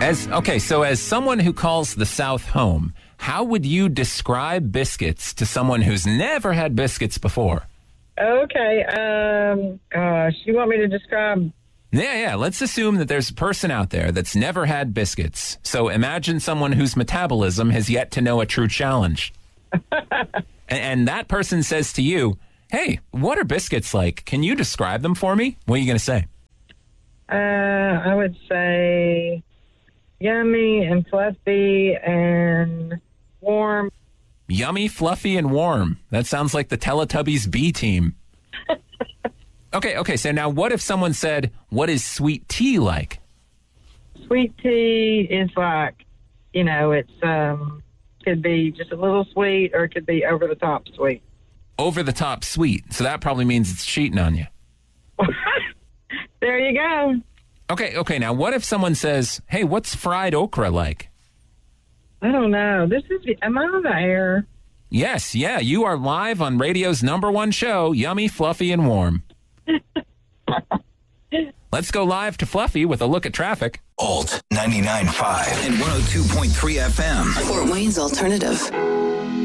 As someone who calls the South home, how would you describe biscuits to someone who's never had biscuits before? Okay. Gosh, you want me to describe? Yeah. Let's assume that there's a person out there that's never had biscuits. So imagine someone whose metabolism has yet to know a true challenge. and that person says to you, hey, what are biscuits like? Can you describe them for me? What are you going to say? I would say yummy and fluffy and warm. Yummy, fluffy, and warm. That sounds like the Teletubbies B team. Okay, so now what if someone said, what is sweet tea like? Sweet tea is like, it's could be just a little sweet or it could be over the top sweet. Over the top sweet. So that probably means it's cheating on you. There you go. Okay, now what if someone says, hey, what's fried okra like? I don't know. Am I on the air? Yes, you are live on radio's #1 show, Yummy, Fluffy, and Warm. Let's go live to Fluffy with a look at traffic. Alt 99.5 and 102.3 FM. Fort Wayne's Alternative.